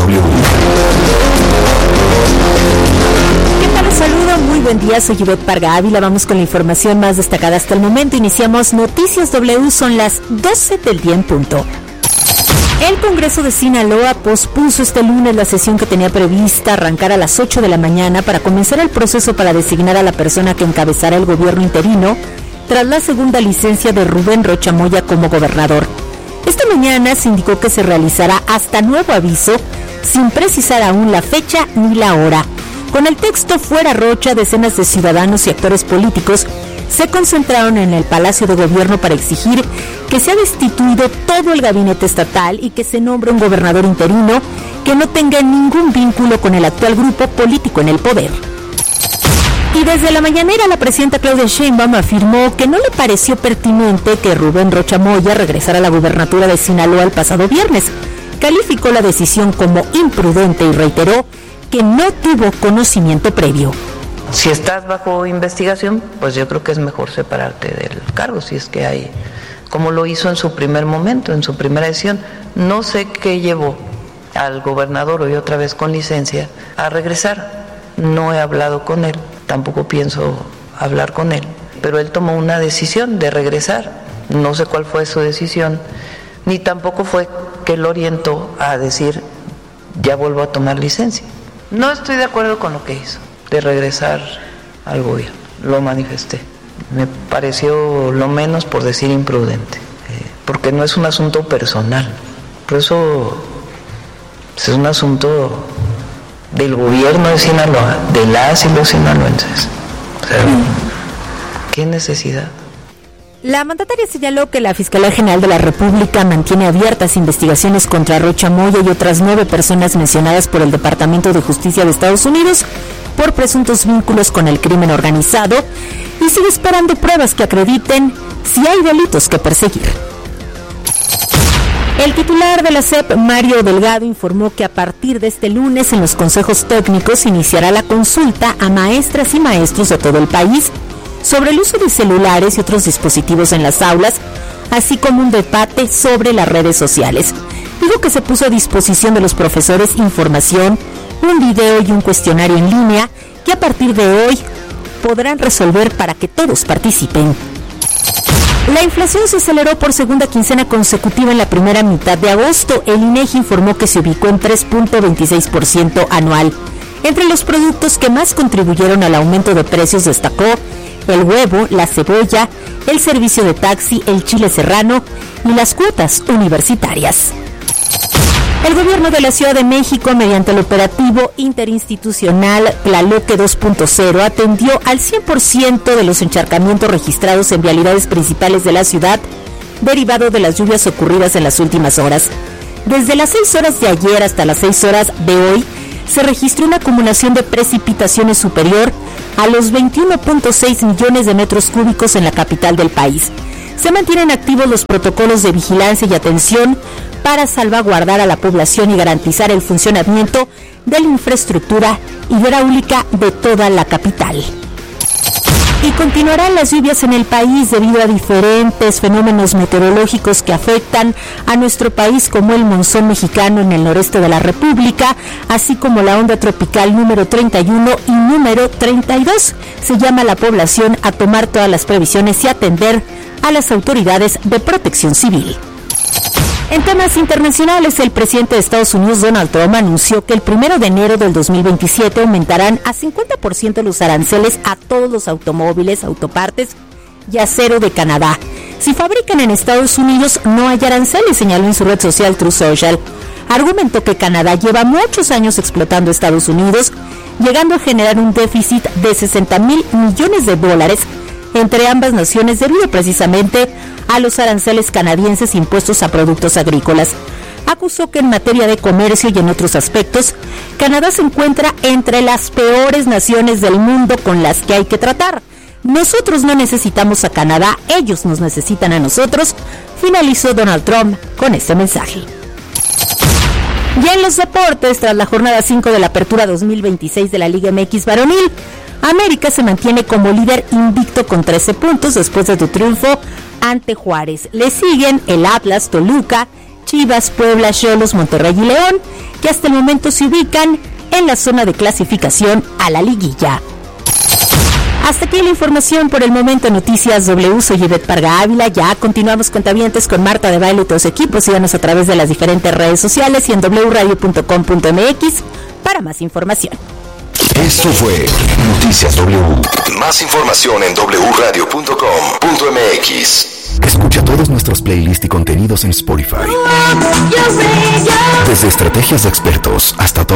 W. ¿Qué tal? Un saludo, muy buen día, soy Yvette Parga Ávila. Vamos con la información más destacada hasta el momento. Iniciamos Noticias W, son las 12 del día en punto. El Congreso de Sinaloa pospuso este lunes la sesión que tenía prevista arrancar a las 8 de la mañana para comenzar el proceso para designar a la persona que encabezará el gobierno interino tras la segunda licencia de Rubén Rocha Moya como gobernador. Esta mañana se indicó que se realizará hasta nuevo aviso, sin precisar aún la fecha ni la hora. Con el texto fuera Rocha, decenas de ciudadanos y actores políticos se concentraron en el Palacio de Gobierno para exigir que sea destituido todo el gabinete estatal y que se nombre un gobernador interino que no tenga ningún vínculo con el actual grupo político en el poder. Y desde la mañanera la presidenta Claudia Sheinbaum afirmó que no le pareció pertinente que Rubén Rocha Moya regresara a la gubernatura de Sinaloa el pasado viernes. Calificó la decisión como imprudente y reiteró que no tuvo conocimiento previo. Si estás bajo investigación, pues yo creo que es mejor separarte del cargo, si es que hay, como lo hizo en su primer momento, en su primera decisión. No sé qué llevó al gobernador, hoy otra vez con licencia, a regresar. No he hablado con él, tampoco pienso hablar con él, pero él tomó una decisión de regresar. No sé cuál fue su decisión, ni tampoco fue que lo orientó a decir, ya vuelvo a tomar licencia. No estoy de acuerdo con lo que hizo, de regresar al gobierno, lo manifesté. Me pareció lo menos, por decir, imprudente, porque no es un asunto personal, por eso es un asunto del gobierno de Sinaloa, de las y los sinaloenses. O sea, ¿qué necesidad? La mandataria señaló que la Fiscalía General de la República mantiene abiertas investigaciones contra Rocha Moya y otras 9 personas mencionadas por el Departamento de Justicia de Estados Unidos por presuntos vínculos con el crimen organizado y sigue esperando pruebas que acrediten si hay delitos que perseguir. El titular de la SEP, Mario Delgado, informó que a partir de este lunes en los consejos técnicos iniciará la consulta a maestras y maestros de todo el país sobre el uso de celulares y otros dispositivos en las aulas, así como un debate sobre las redes sociales. Dijo que se puso a disposición de los profesores información, un video y un cuestionario en línea que a partir de hoy podrán resolver para que todos participen. La inflación se aceleró por segunda quincena consecutiva en la primera mitad de agosto. El INEGI informó que se ubicó en 3.26% anual. Entre los productos que más contribuyeron al aumento de precios destacó el huevo, la cebolla, el servicio de taxi, el chile serrano y las cuotas universitarias. El gobierno de la Ciudad de México, mediante el operativo interinstitucional Tlaloque 2.0, atendió al 100% de los encharcamientos registrados en vialidades principales de la ciudad, derivado de las lluvias ocurridas en las últimas horas. Desde las 6 horas de ayer hasta las 6 horas de hoy, se registró una acumulación de precipitaciones superior a los 21.6 millones de metros cúbicos en la capital del país. Se mantienen activos los protocolos de vigilancia y atención para salvaguardar a la población y garantizar el funcionamiento de la infraestructura hidráulica de toda la capital. Y continuarán las lluvias en el país debido a diferentes fenómenos meteorológicos que afectan a nuestro país, como el monzón mexicano en el noreste de la República, así como la onda tropical número 31 y número 32. Se llama a la población a tomar todas las previsiones y atender a las autoridades de protección civil. En temas internacionales, el presidente de Estados Unidos, Donald Trump, anunció que el 1 de enero del 2027 aumentarán a 50% los aranceles a todos los automóviles, autopartes y acero de Canadá. Si fabrican en Estados Unidos, no hay aranceles, señaló en su red social Truth Social. Argumentó que Canadá lleva muchos años explotando a Estados Unidos, llegando a generar un déficit de $60,000 millones entre ambas naciones debido precisamente a los aranceles canadienses impuestos a productos agrícolas. Acusó que en materia de comercio y en otros aspectos, Canadá se encuentra entre las peores naciones del mundo con las que hay que tratar. Nosotros no necesitamos a Canadá, ellos nos necesitan a nosotros, finalizó Donald Trump con este mensaje. Ya en los deportes, tras la jornada 5 de la Apertura 2026 de la Liga MX varonil, América se mantiene como líder invicto con 13 puntos después de su triunfo ante Juárez. Le siguen el Atlas, Toluca, Chivas, Puebla, Xolos, Monterrey y León, que hasta el momento se ubican en la zona de clasificación a la liguilla. Hasta aquí la información por el momento. Noticias W, soy Ivette Parga Ávila. Ya continuamos cuentavientes con Marta de Baile y todo su equipo. Síganos a través de las diferentes redes sociales y en wradio.com.mx para más información. Esto fue Noticias W. Más información en wradio.com.mx. Escucha todos nuestros playlists y contenidos en Spotify. Desde estrategias de expertos hasta todo